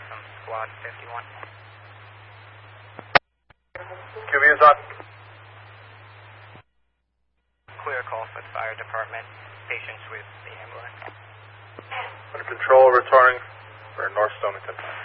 from Squad 51. QB is on. Clear call for the fire department. Patients with the ambulance. Under control, returning for North Stonington.